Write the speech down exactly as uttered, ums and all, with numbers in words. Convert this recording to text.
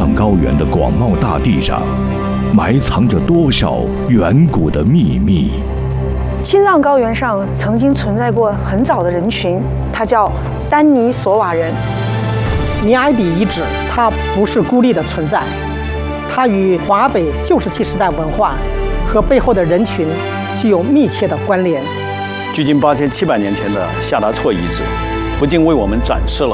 藏高原的广袤大地上，埋藏着多少远古的秘密？ 青藏高原上曾经存在过很早的人群，它叫丹尼索瓦人。 尼埃比遗址它不是孤立的存在，它与华北旧石器时代文化和背后的人群具有密切的关联。 距今八千七百年前的夏达措遗址，不仅为我们展示了